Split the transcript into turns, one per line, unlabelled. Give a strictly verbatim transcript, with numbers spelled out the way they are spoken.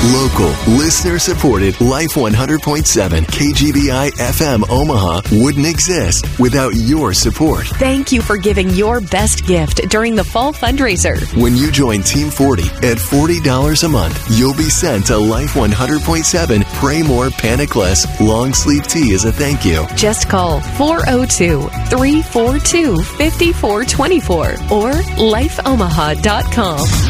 Local, listener-supported Life one hundred point seven K G B I F M Omaha wouldn't exist without your support.
Thank you for giving your best gift during the fall fundraiser.
When you join Team forty at forty dollars a month, you'll be sent a Life one hundred point seven Pray More, Panic Less long sleeve tee as a thank you.
Just call four oh two, three four two, five four two four or life omaha dot com.